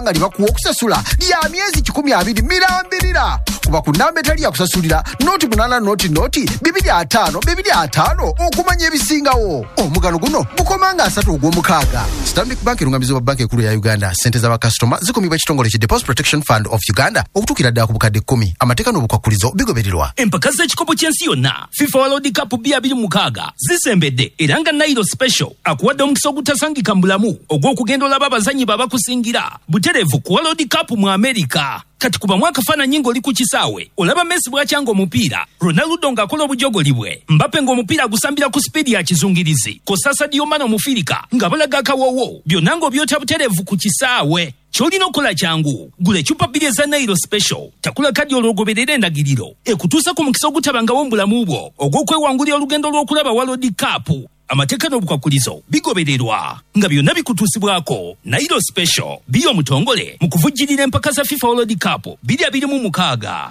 nga libakuwa okusasula lya myezi 12 mirambirira kuba ku namba etali yakusasulira noti 8 noti 255 okumanya ebisingawo. Omugano guno gukomanga 3 ogw'omukaaga. Stanbic Bank erungamizi wa banki ekulu ya Uganda. Sente z'abakasitoma zikumibwa ekitongole ki Deposit Protection Fund of Uganda okutuukira ddala ku bukadde 10. Amateeka n'obukwakulizo bigobererwa. Empaka z'ekikopo ky'ensi yonna FIFA World Cup 2026 zisembedde era nga Nairo Special akuwadde omukisa ogutasangika mu bulamu ogw'okugenda olaba abazanyi babakusingira butereevu ku World Cup mu America. Kati kuba mwakafaananyi ng'oli ku kisaawe olaba Messi bw'akyanga omupiira, Ronaldo ng'akola obujogoli bwe, Mbappe ng'omupiira agusambira ku sipiidi ya kizungirizi, ko Sadio Mane omufirika ng'abalaga akawoowo, byonna ng'obyota butereevu ku kisaawe. Kyolina okukola kyangu gula ecupa 2 za Nairo Special, takula kadi olwogoberera endagiriro ekutuusa ku mukisa ogutabangawo mu bulamu bwo ogw'okwewangulira olugendo lw'okulaba World Cup. Amateeka n'obukwakulizo bigobererwa nga byonna bikutuusibwako. Nairo Special biri omutongole mu kuvujjirira empaka za FIFA World Cup 2026.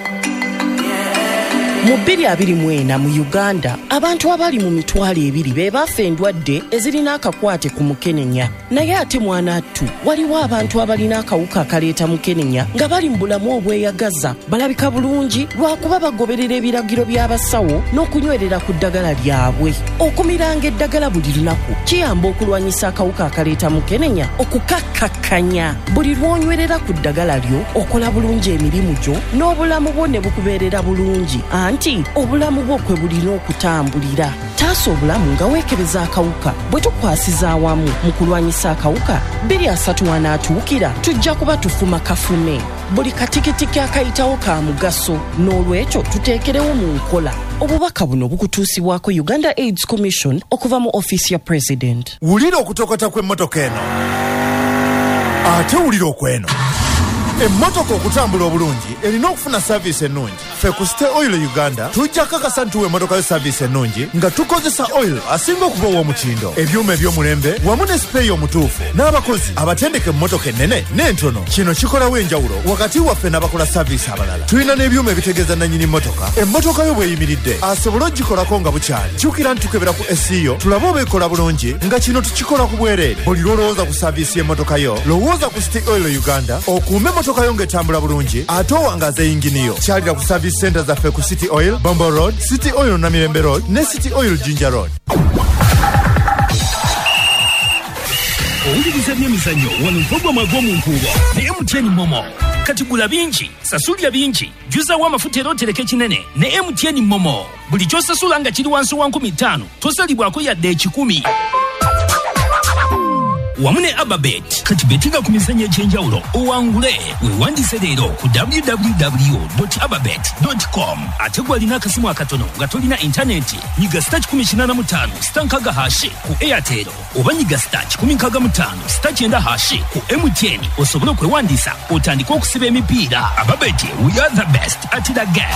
Mu 2024 mu Uganda abantu abali mu mitwalo 2 be bafa endwadde ezirina akakwate ku mukenenya. Naye ate mwanattu waliwo abantu abalina akawuka akaleeta mukenenya nga bali mu bulamu obweyagaza, balabika bulungi lwakuba bagoberera ebiragiro by'abasawo n'okunywerera ku ddagala lyabwe. Okumiranga eddagala buli lunaku kiyamba okulwanyisa akawuka akaleeta mukenenya okukakkakkanya. Buli lwonywerera ku ddagala lyo okola bulungi emirimu gyo n'obulamu bwo ne bukubeerera bulungi. Anti obulamu bwo kwe bulina okutambulira. Taasa obulamu nga weekebeza akawuka. Bwe tukwasiza awamu mu kulwanyisa akawuka 2-3 anaatuukira tujja kuba tufuma kafume. Buli katikitiki akayitawo ka mugaso, n'olwekyo tuteekerewo mu nkola. Obubaka buno bukutuusibwako Uganda AIDS Commission okuva mu office ya President. Wulira okutokota kw'emmotoka eno ate wulira okweno. Emmotoka okutambula obulungi erina okufuna service ennungi. Ffe ku City Oil Uganda tujja kakasa nti emmotoka yo service ennungi nga tukozesa oil asinga okuba ow'omutindo, ebyuma eby'omulembe wamu ne sipeeyi omutuufu n'abakozi abatendeka emmotoka ennene n'entono. Kino kikolawo enjawulo wakati waffe n'abakola service abalala. Tulina n'ebyuma ebitegeeza nannyini mmotoka emmotoka yo bw'eyimiridde asobole ogikolako nga bukyali. Jjukira nti tukebera ku SEO tulabe oba ekola bulungi, nga kino tukikola ku bwereere. Buli lwolowooza ku service y'emmotoka yo lowooza ku City Oil Uganda okuume emmotoka yo ng'etambula bulungi ate owangaza yingini yo. Kyalira ku service center zaffe ku City Oil Bombo Road, City Oil Namirembe Road ne City Oil Jinja Road. Owuliriza by'emizannyo wano mpogoma gw'omunkuubo ne MTN Momo. Kati gula bingi, sasulya bingi, juzawo amafuta era otereke kinene ne MTN Momo. Buli ky'osasula nga kiri wansi wa 15 tosalibwako yadde 10. Wamu ne Ababet kati betinga ku mizannyo egy'enjawulo owangule weewandiise leero ku www.ababet.com. ate gwalina akasimu akatono nga tolina intaneti nyiga *85 stankaga hashi ku Airtel oba nyiga *165 *9 ku MTN osobole okwewandiisa otandike okusiba emipiira. Ababet, we are the best at the game.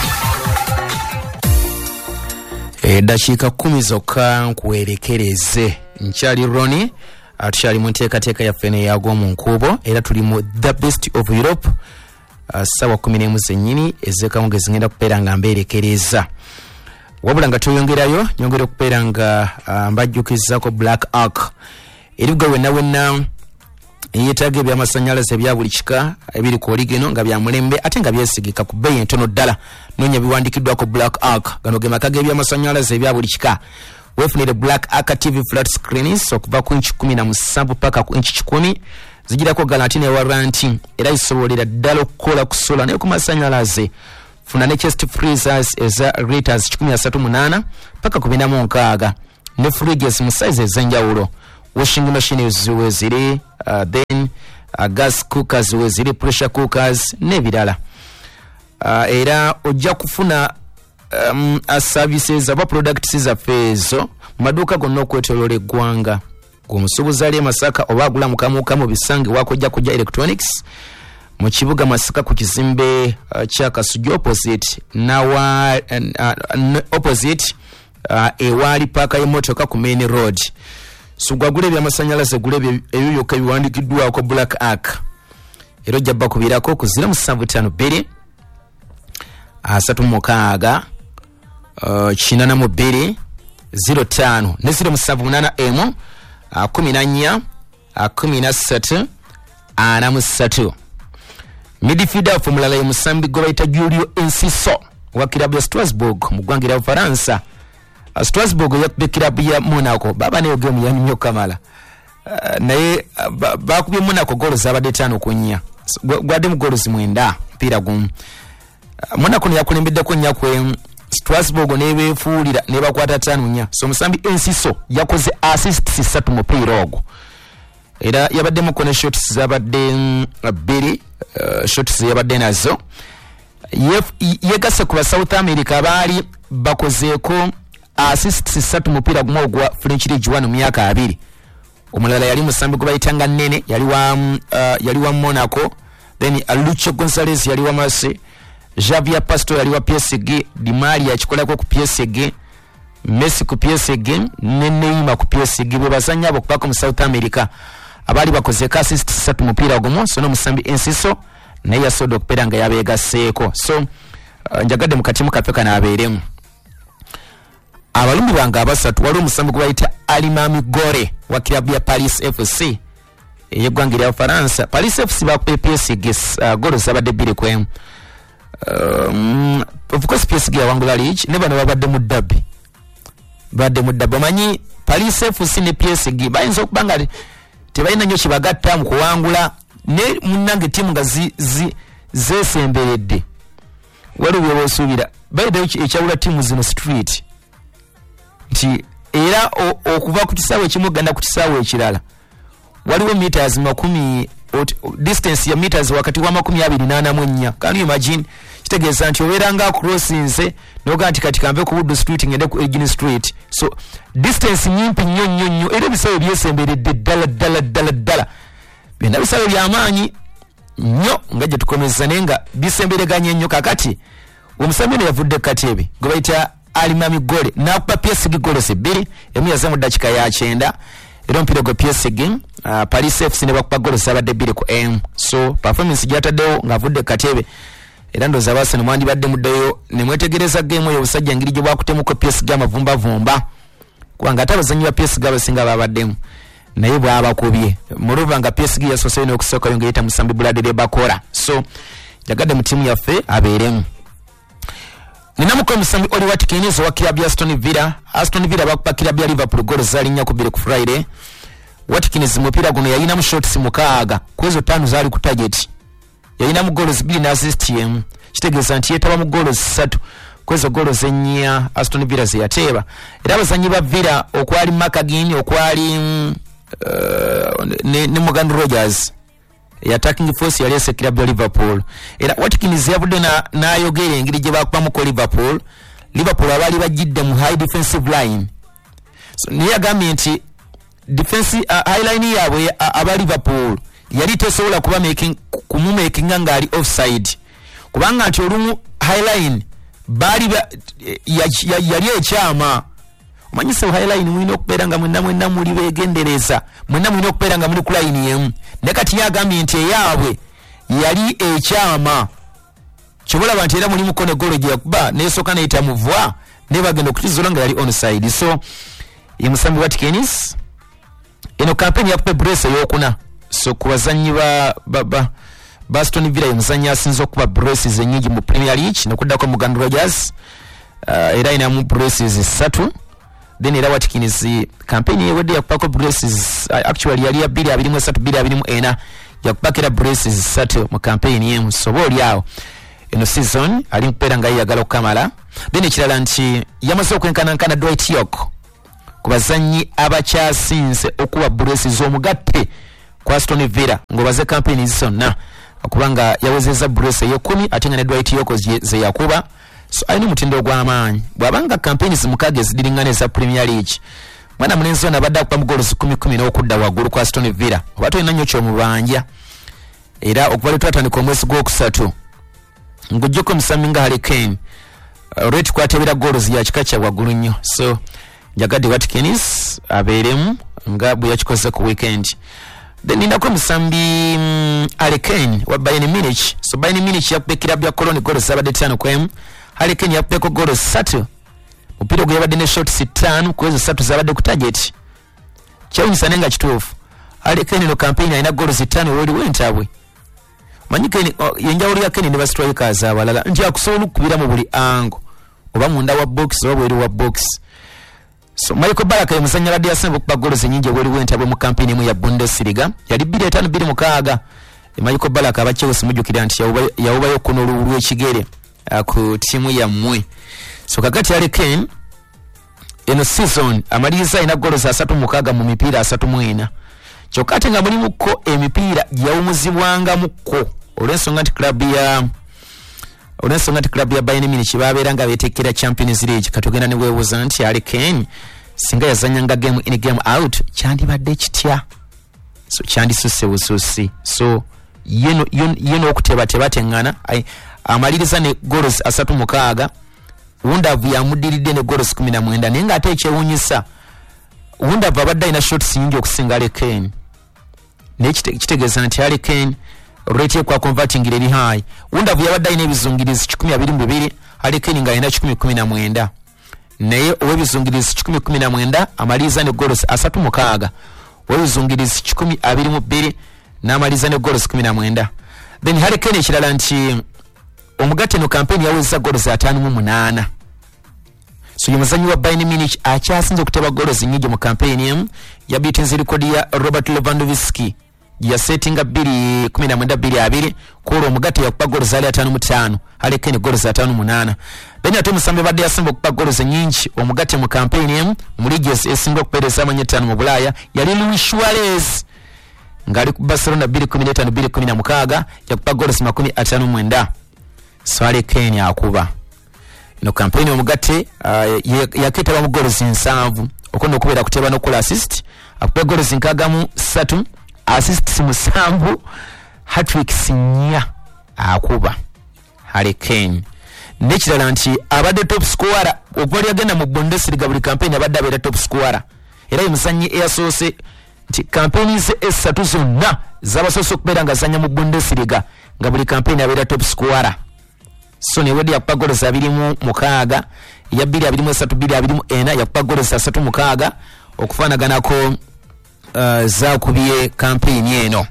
Dakiika 10 zokka nkuwerekereze. Nkyali Ronnie atukyali mu nteekateeka yaffe n'eyagwa mu nkuubo era tuli mu the best of Europe. Sawa 11 zennyini ez'ekamu ge zigenda kubeera nga mbeerekereza. Wabula nga tuyongerayo nyongera okubeera nga mbajjukizzaako Black Ark eribuga wenna yeetaaga ebyamasannyalaze ebya buli kika ebiri ku oligeno nga bya mulembe ate nga byesigika ku bbeeyi entono ddala. Noonya biwandiikiddwako Black Ark. Gano ge maka g'ebyamasannyalaze ebya buli kika. Wefunire Black Ark TV flat screens okuva ku inch 17 paka ku inch 10 zigirako guarantee ne warranty era isobolera ddala okukola ku solar ne ku masannyalaze. Funa ne chest freezers eza liters 18 paka ku 46 ne fridges mu size ez'enjawulo. Washing machines ziri then gas cookers ziri pressure cookers n'ebirala. Era ojja kufuna services aba products zaffe ezo maduuka gonna okwetooloola eggwanga. Gwomusuubuzi ali Masaka oba agula mukamu bisange wakojja kujja electronics mu kibuga Masaka ku kizimbe kya Kasujju opposite ewali paaka y'emmotoka ku main road. Sugwagula ebyamasannyalaze gula ebyo byokka biwandiikiddwako Black Ark. Era ojja bakubirako ku 0752 36 82 05 ne 0778 14 13 43. Midfielder omulala ye musambi gwe bayita Julio Enciso wa kilabu ya Strasbourg mu ggwanga lya Bufaransa. Strasbourg yakubye kilabu ya Monaco baba ne game ya nnyo kamala. Naye bakubye Monaco goals zabadde 5-4 gwadde mu goals 9 mpira gumu. Monaco yakulembeddeko nnyakwe Strasbourg nebefuulira ne bakwata 5-4. So musambi Enciso yakoze assists 3 mu mpira ogwo. Era yabadde mu kone shots zabadde 2 shots yabadde nazo. Yegase ku South America baali bakozeeko assists 3 mu mpira gumu ogwa French League 1 mu myaka 2. Omulala yali musambi gwe bayitanga Nene yali wa Monaco, then Lucho Gonzalez yali wa Marseille, Javier Pasto yali wa PSG, Di Maria akikolako ku PSG, Messi ku PSG, Neymar ku PSG. Bwe bazanya abo kubaka mu South America abali bakoze assist 3 mupira gumu. So no musambi Enciso naye yasoda okupera nga yabeegaseeko. So njagadde mu katimu kapeka n'abeeremu abalumbi banga abasatu. Waliwo omusambi gwe bayita Alimami Gore wa kilabu ya Paris FC eyeggwanga lya Bufaransa. Paris FC bakubye PSG goals zabadde 2-1. Of course PSG yawangula league ne bano babadde mu derby. Manyi Paris FC ne PSG bayinza okuba nga tebalina nnyo kibagatta mu kuwangula ne munnange tiimu nga zeesemberedde. Waliwo byosuubira bayiddeyo ekyawula tiimu zino street nti era okuva ku kisaawe ekimu ganda ku kisaawe ekirala waliwo meters 10 distance ya meters wakati wa 24. Can you imagine? Kitegeeza nti obeera nga crossinze noga nti kati kambe ku Wood Street ngende ku Egin Street. So distance nyimpi nnyo era ebisaawe byesemberedde ddala byonna bisaawe by'amaanyi nnyo nga gye tukomeza naye nga bisembereganye nnyo. Kakati omusambi ono yavudde katebe gwe bayita Alimami Gore n'akuba PSG goals 2 emu yaza mu dakika ya 9 era omupiira gwe PSG Paris FC ne bakuba goals zabadde 2-1. So performance gyataddewo ng'avudde katebe era ndooza Arsenal mwandibadde muddeyo ne mwetegereza game eyo obusajja ngeri gye bwakutemuko PSG amavumba kubanga ate abazannyi ba PSG abasinga babaddemu naye bwabakubye muluva nga PSG yasoose n'okusooka yo ng'eyita musambi Bradley Bakora. So jagadde mu tiimu yaffe abeeremu. Ninamuko musambi Oli Watkins wa kilabu ya Aston Villa. Aston Villa bakuba kilabu ya Liverpool goals zali 4-2 ku Friday. Watkins mupira guno yalina mu shots 6 kwezo 5 zali ku target. Yalina mu goals 2 na assist yemu. Kitegeeza nti yetaba mu goals 3 kwezo goals 4 Aston Villa ziyateba. Era abazanyi ba Villa okwali Makagini okwali ne Morgan Rogers attacking force yali esekira Liverpool. Era Watkins yavudde n'ayogera engeri gye bakubamu ko Liverpool abali bajjidde mu high defensive line. So niye agambye nti defensive high line yaabwe aba Liverpool yali tesobola kuba kumumakinga ng'ali offside kubanga nti olumu high line yali ekyama. Omanyisa high line mulina okubeera nga mwenna muli beegendereza, mwenna mulina okubeera nga muli ku line yemu. Ne kati yagambye nti eyaabwe yali ekyama kyobalaba nti era mulimu kone golo gye yakuba n'esooka n'eyita muvwa ne bagenda okutizola nga yali onside. So ye musambi Watkins eno kampeni yakuba brace ey'okuna. So ku bazannyi ba Aston Villa ye muzannyi asinze okuba braces ennyingi mu Premier League n'okuddako Morgan Rogers era inamu braces 3. Then era Watkins campaign yewedde yakupako braces actually yali ya 2-23-2-4 yakupakira braces 3 mu campaign yemu. So boli awo eno season ali mpera nga yagala okamala. Then ekirala nti yamaze okwenkanankana Dwight York ku bazannyi abakyasinze okuba braces omugatte kwa Aston Villa ng'obaze campaign zonna okubanga yawezezza brace ey'ekumi ate nga ne Dwight York ze yakuba. So alina omutindo gw'amaanyi bw'abanga campaigns mukaaga ezidiringana eza Premier League mwana mulenzi ono abadde akuba mu goals 10 n'okudda waggulu kwa Aston Villa oba tolina nnyo ky'omubanja. Era okuva lwe twatandika omwezi gw'okusatu ng'oggyeko omusambi nga Harry Kane rate kwatebera goals ya kika kya waggulu nnyo. So njagadde Watkins abeeremu nga bwe yakikoze ku weekend. Then ninako musambi Harry Kane wa Bayern Munich. So Bayern Munich yakubye kilabu ya Cologne goals zabadde 5-1. Harry Kane yakubeko goals 3 mupira gwe yabadde ne shots 5 kwezo 3 zabadde ku target. Kyawunyisa nenga kituufu Harry Kane no campaign alina goals 5 woli wentabwe manyi Kane yenjawulo ya Kane ne ba strikers abalala nti akusobola okubira mu buli ango oba munda wa box oba bweri wa box. So Michael Baraka yamuzanya badde yasemba okuba goals nyingi woli wentabwe mu campaign emu ya Bundesliga yali 2-5-2 Michael Baraka abakyewusi mujjukira nti yawubayo kuno olw'ekigere ku timu yammwe. So kakati Harry Kane eno season amaliriza ina goals 36 mu mipiira 34 kyokka ate nga mulimuko emipiira gyawumuzibwangamuko olw'ensonga nti club ya Bayern Munich babeera nga beeteekera Champions League. Katugenda ne weebuuza nti Harry Kane singa yazanyanga game in game out kyandibadde kitya? So kyandisusse bususi. So yeno okutebateba teŋŋana amaliriza ne goals 36 Wundavu yamudiridde ne goals 19 naye ng'ate ekyewuunyisa Wundavu abadde alina shots nyingi okusinga Harry Kane naye kitegeeza nti Harry Kane rate kwa converting eri high. Wundavu yabadde alina ebizungirizi 12 Harry Kane nga alina 19 naye ow'ebizungirizi 19 amaliriza ne goals 36 ow'ebizungirizi 22 n'amaliza ne goals 19. Then Harry Kane ekirala nti omugatte no campaign yaweza goals 58. So yomuzanyi wa Bayern Munich akyasinze okuteba goals nyingi mu campaign emu yabitinze record ya Robert Lewandowski ya setting 2-19-2 kuro omugatte yakuba goals 55 Harry Kane goals 58. Then ate musambe badde yasimba okuba goals nyingi omugatte mu campaign emu mu ligi esinga okupereza amanya 5 mu Bulaya yali Luis Suarez ngali ku Barcelona 2-15-2-16 yakuba goals 59. So Harry Kane akuba no campaign omugatte yaketaba mu goals 7 okono okubeera kuteba n'okola assist akuba goals 63 assists 7 hat-trick 4 akuba Harry Kane. Nekirala nti abadde top scorer okwali agenda mu Bundesliga buli campaign abadde abeera top scorer era yemuzanyi eyasoose nti campaign ze 3 zonna zabasoose okubeera nga zanya mu Bundesliga nga buli campaign abeera top scorer. So ne wedi yakuba goals 26 ya 2-23-24 yakuba goals 36 okufaanaganako zaakubye campaign eno.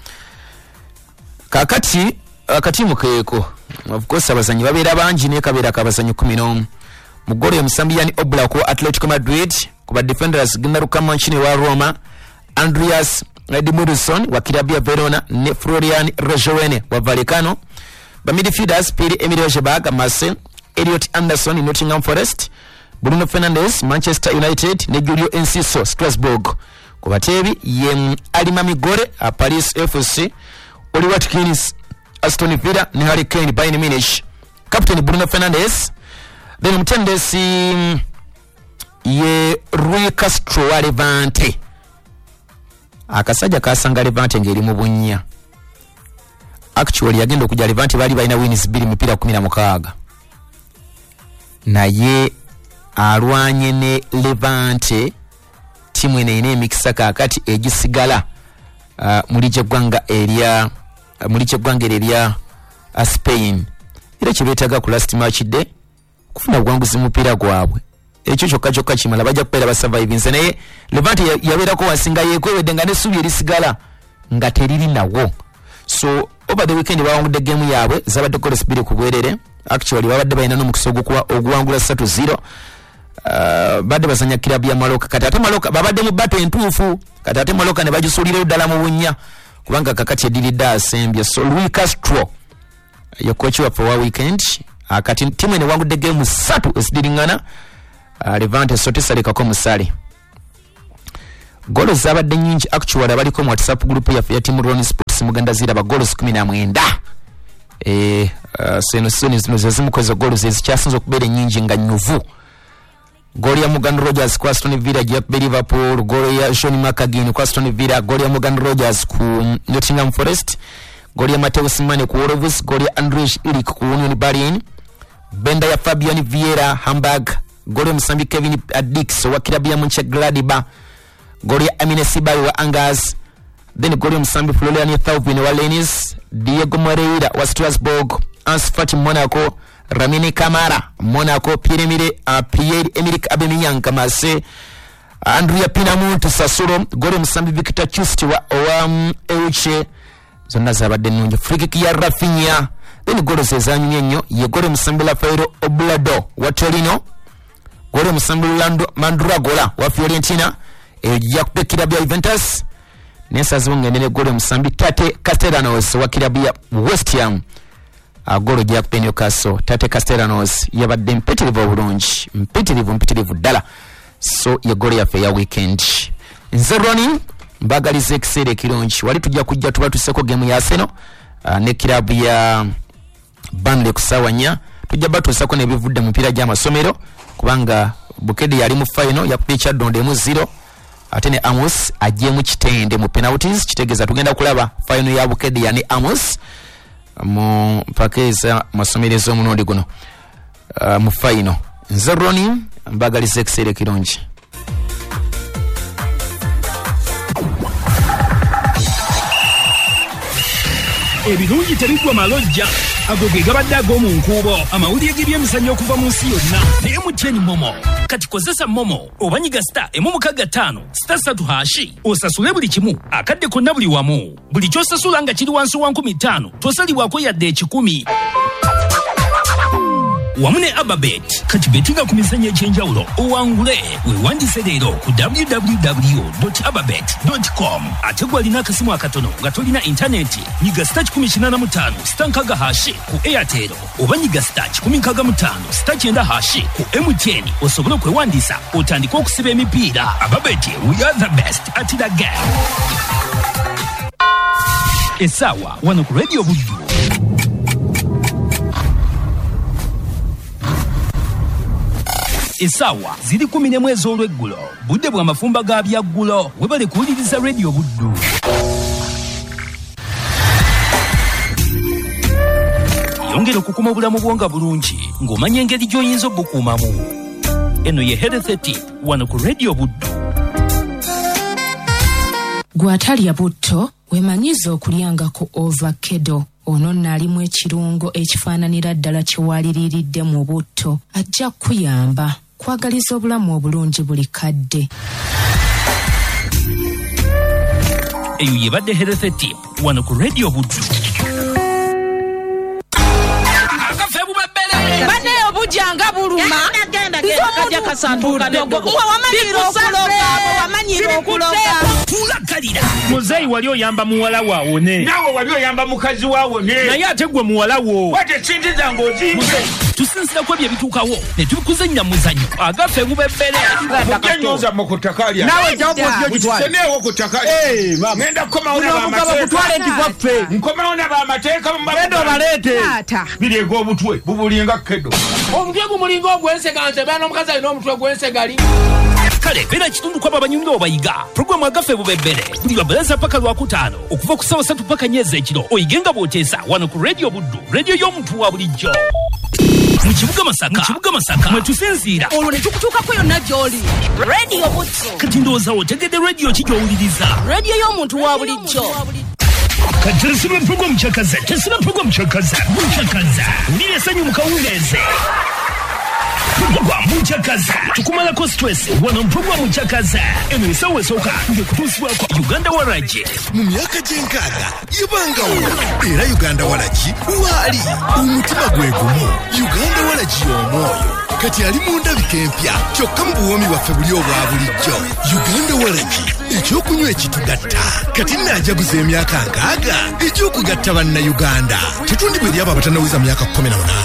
Kakati akatimu keeko of course abazanyi babeera bangi naye kabeera kabazanyi 11 mu golo y'omusambi yani Oblak wa Atletico Madrid ku ba defenders Gennaro Mancini wa Roma, Andreas Edmundson wa Kirabia Verona ne Florian Rejoene wa Vallecano. Ba midfielders Pierre-Emile Hojbjerg Marseille, Elliot Anderson Nottingham Forest, Bruno Fernandes Manchester United ne Julio Enciso Strasbourg. Ku bateebi ye Alima Migore Paris FC, Oli Watkins Aston Villa ne Harry Kane Bayern Munich. Captain Bruno Fernandes. Then omutendesi ye Rui Castro wa Levante. Akasajja kasanga Levante ngeri mu bunnya. Actually yagenda okujja Levante bali balina wins 2 mipira 16 naye alwanye ne Levante timu ene emikisa kakati egisigala muri kyegwanga erya Spain era kibetaga ku last match day kufuna bwanguzi mupira gwabwe ekyo kyokka kimala bajja kupeera ba survivors naye Levante yabeerako wasinga yekwewedde nga nesubi erisigala nga teriri nawo. So over the weekend bawangudde game yaabwe zabadde goals 2 ku bwerere. Actually babadde balina n'omukisa oguwangula 3-0 badde bazanya club ya Maloka kati ate Maloka babadde mu battle entuufu kati ate Maloka ne bagisuulira ddala mu bunnya kubanga kakati ediridde asembye. So Rui Castro ye coach wa for weekend akati timu ene wangudde game 3 esidiringana Levante sotesalekako musale goals zabadde nyingi. Actually abaliko mu WhatsApp group ya timu Ron Sports muganda ziraba goals 19 zino zezimukoze goals ezikyasinze okubeera nyingi nga nyuvu. Goal ya Morgan Rogers ku Aston Villa ya Liverpool, goal ya Sean McAgin ku Aston Villa, goal ya Morgan Rogers ku Nottingham Forest, goal ya Mateo Simane ku Wolves, goal ya Andrej Ilic ku Union Berlin, benda ya Fabian Vieira Hamburg, goal ya Msambi Kevin Dix wa klabu ya Mönchengladbach, goal ya Amine Sibai wa Angers, then goal ya Msambi Florian Thauvin wa Lens, Diego Moreira wa Strasbourg, Ansu Fati Monaco, Ramini Kamara Monaco, Pierre-Emerick Aubameyang Marseille, Andrea Pinamonti Sassuolo goli musambi Victor Chust wa Elche zonna zabadde nnungi. Free kick ya Rafinha then goli zezanyumye nnyo ye goli musambi Rafael Oblado wa Torino, goli musambi Mandragola wa Fiorentina, Jacopo Kilabu ya Juventus nesazi wongendele goli musambi Tate Castellanos wa Kilabu ya West Ham, golo Jacopo Newcastle. Tate Castellanos yabadde mpitirivu obulungi, mpitirivu ddala. So ye goli yaffe ya weekend. Nze Ronnie mbagaliza ekiseera ekirungi wali tujja kujja tuba tuseko game ya Arsenal ne Kilabu ya Burnley ku ssaawa 4 tujja batusako n'ebivudde mu mpira gy'amasomero kubanga Bukedi yali mu final yakubye Kyaddondo 0 ate ne Amos ajje mu kitende mu penalties, kitegeeza tugenda kulaba final ya Bukedi ya ne Amos mu pakeza masomerezo omunondi guno mu final. Nze Ronnie mbagaliza ekiseera ekirungi. Ebirungi tebigwa malojja ago ge gabadde ag'omu nkuubo, amawulire g'ebyemizannyo okuva mu nsi yonna ne MTN Momo. Kati kozesa Momo obanyiga star emu 5 *3 hashi osasule buli kimu akadde konna buli wamu. Buli kyosasula nga kiri wansi wa 15 tosalibwako yadde 10. Wamu ne Ababet kati betinga ku mizannyo ekyenjawulo owangule weewandise leero ku www.ababet.com. ate gwalina akasimu akatono nga tolina intaneti nyiga star 185 star 6 hashi ku Airtel oba nyiga star 165 star 9 hashi ku MTN osobole okwewandiisa otandika okusiba emipiira. Ababet, we are the best at the game. Essaawa wano ku Radio Buddu. Essaawa ziri 10 ez'olweggulo budde bwa mafumba ga byaggulo webale kuwuliriza Radio Buddu. Yongera okukuma obulamu bwonga bulungi ng'omanya engeri gy'oyinza obukuumamu. Eno ye Health Tip wano ku Radio Buddu. Gwatalya butto weemanyiza okulyanga ku ovakado. Ono nalimu ekirungo ekifaananira ddala kiwaliriridde mu butto ajja kuyamba kwagaliza obulamu obulungi buli kadde. Eyo yebadde Health Tip wano ku Radio Buddu. Akafe bubebbele bane obujanga buluma kajja kasanduka ndogo wamanyira okuloga tulakalira muzeyi wali oyamba muwala waawone nawe wali oyamba mukazi waawone naye ate gwe muwala wo wate sinti zange ozimuse tusinzira ku ebyo ebituukawo ne tubikuzannya muzannyo agafe bubebbele mugenyoza mu ku ttaka lya nawe jawuko mukiseneewo ku ttaka lya ngenda kukomawo n'abamateeka nkomawo n'abamateeka genda obaleete biri eg'obutwe bubulinga kedo omutwe gumulinga ogwenseganze beera n'omukazi alina omutwe gwensegali. kale beera kitundu kwabo abanyumira obayiga puroguramu agafe bubebbele buli lwabalaza paka lwakutaano okuva ku ssaawa 3 paka nnyezi ekiro oyigenga bw'oteesa wano ku Radio Buddu, rediyo y'omuntu wa bulijjo. Mu kibuga Masaka mwe tusinziira olwo ne tukutuukako yonna gy'oli. Radio Buddu kati ndowooza otegedde rediyo ki gy'owuliriza. rediyo y'omuntu wa bulijjo. Katesima program chakaza Nile sanyu mkawuleze Program chakaza tukumalako stress wano program chakaza eno isawe soka nge kutusiwa kwa Uganda Waraji mu myaka gy'enkaaga yebangawo era Uganda Waraji waali omutima gwe gumu. Uganda Waraji omwoyo kati ali mu ndabika empya kyokka mu buwoomi bwaffe buli obwa bulijjo. Uganda Waraji ekyokunywa ekitugatta kati naajaguza emyaka nkaaga ekyokugatta bannayuganda. Tetundibwa eri abo abatannaweza myaka 18.